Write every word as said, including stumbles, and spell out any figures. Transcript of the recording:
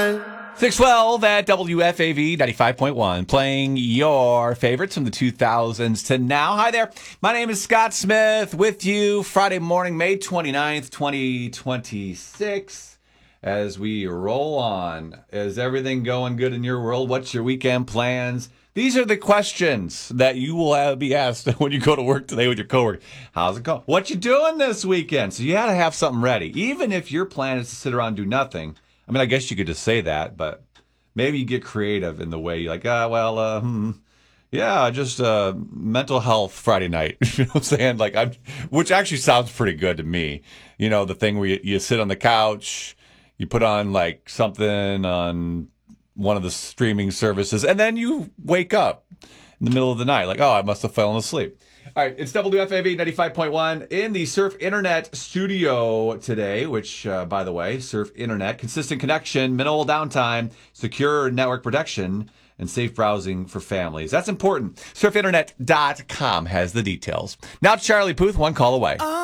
six twelve at W F A V ninety-five point one, playing your favorites from the two thousands to now. Hi there. My name is Scott Smith with you Friday morning, May twenty-ninth, twenty twenty-six. As we roll on, is everything going good in your world? What's your weekend plans? These are the questions that you will have, be asked when you go to work today with your coworker. How's it going? What you doing this weekend? So you got to have something ready. Even if your plan is to sit around and do nothing. I mean, I guess you could just say that, but maybe you get creative in the way you're like, ah, well, uh, hmm, yeah, just uh, mental health Friday night. You know what I'm saying? Like, I'm, which actually sounds pretty good to me. You know, the thing where you, you sit on the couch, you put on like something on one of the streaming services, and then you wake up in the middle of the night, like, oh, I must have fallen asleep. All right, it's W F A V ninety-five point one in the Surf Internet studio today, which, uh, by the way, Surf Internet, consistent connection, minimal downtime, secure network protection, and safe browsing for families. That's important. surf internet dot com has the details. Now Charlie Puth, one call away.